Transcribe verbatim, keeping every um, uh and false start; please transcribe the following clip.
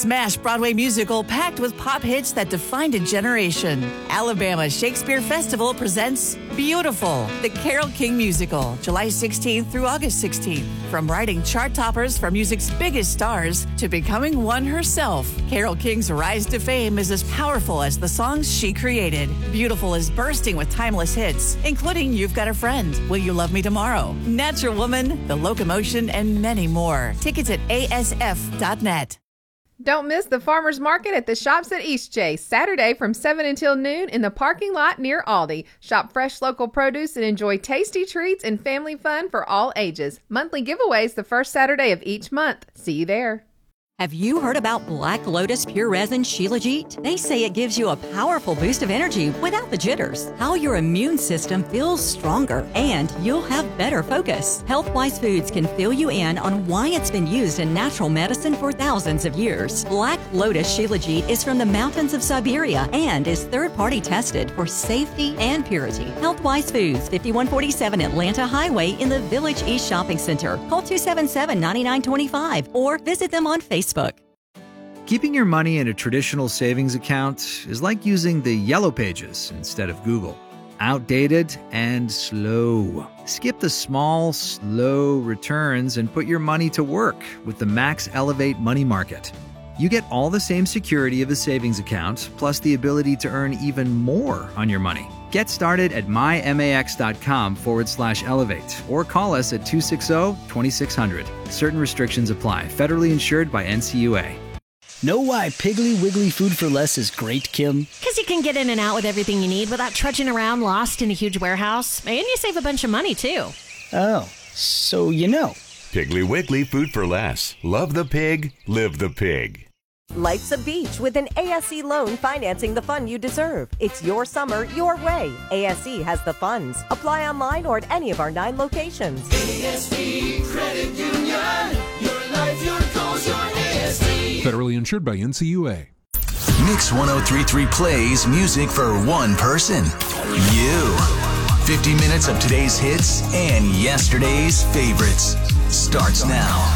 Smash Broadway musical packed with pop hits that defined a generation. Alabama Shakespeare Festival presents Beautiful, the Carole King musical, July sixteenth through August sixteenth. From writing chart toppers for music's biggest stars to becoming one herself, Carole King's rise to fame is as powerful as the songs she created. Beautiful is bursting with timeless hits, including You've Got a Friend, Will You Love Me Tomorrow, Natural Woman, The Locomotion, and many more. Tickets at A S F dot net. Don't miss the farmers market at the Shops at Eastchase, Saturday from seven until noon in the parking lot near Aldi. Shop fresh local produce and enjoy tasty treats and family fun for all ages. Monthly giveaways the first Saturday of each month. See you there. Have you heard about Black Lotus Pure Resin Shilajit? They say it gives you a powerful boost of energy without the jitters, how your immune system feels stronger, and you'll have better focus. Healthwise Foods can fill you in on why it's been used in natural medicine for thousands of years. Black Lotus Shilajit is from the mountains of Siberia and is third-party tested for safety and purity. Healthwise Foods, fifty-one forty-seven Atlanta Highway in the Village East Shopping Center. Call two seven seven, nine nine two five or visit them on Facebook. Keeping your money in a traditional savings account is like using the Yellow Pages instead of Google. Outdated and slow. Skip the small, slow returns and put your money to work with the Max Elevate Money Market. You get all the same security of a savings account, plus the ability to earn even more on your money. Get started at mymax.com forward slash elevate or call us at two six zero, two six zero zero. Certain restrictions apply. Federally insured by N C U A. Know why Piggly Wiggly Food for Less is great, Kim? Because you can get in and out with everything you need without trudging around lost in a huge warehouse. And you save a bunch of money, too. Oh, so you know. Piggly Wiggly Food for Less. Love the pig, live the pig. Life's a beach with an A S E loan financing the fun you deserve. It's your summer, your way. A S E has the funds. Apply online or at any of our nine locations. A S E Credit Union. Your life, your goals, your A S E. Federally insured by N C U A. Mix one oh three point three plays music for one person. You. fifty minutes of today's hits and yesterday's favorites. Starts now.